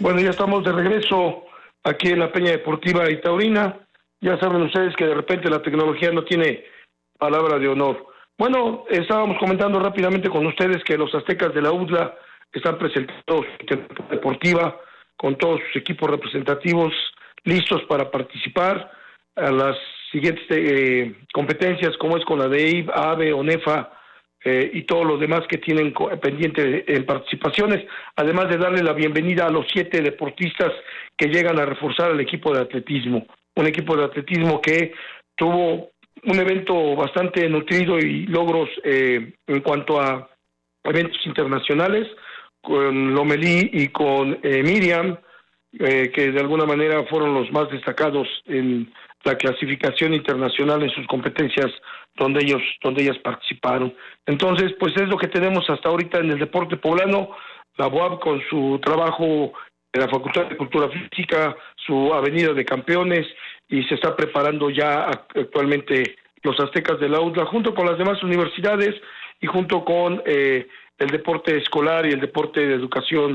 Bueno, ya estamos de regreso aquí en la Peña Deportiva Itaurina. Ya saben ustedes que de repente la tecnología no tiene palabra de honor. Bueno, estábamos comentando rápidamente con ustedes que los aztecas de la UDLA están presentando su temporada deportiva con todos sus equipos representativos listos para participar a las siguientes competencias, como es con la de AVE, ONEFA, y todos los demás que tienen pendiente en participaciones, además de darle la bienvenida a los 7 deportistas que llegan a reforzar al equipo de atletismo, un equipo de atletismo que tuvo un evento bastante nutrido y logros en cuanto a eventos internacionales, con Lomelí y con Miriam, que de alguna manera fueron los más destacados en la clasificación internacional en sus competencias donde ellas participaron. Entonces, pues es lo que tenemos hasta ahorita en el deporte poblano. La UAP con su trabajo en la Facultad de Cultura Física, su Avenida de Campeones, y se está preparando ya actualmente los aztecas de la UDLA, junto con las demás universidades y junto con el deporte escolar y el deporte de educación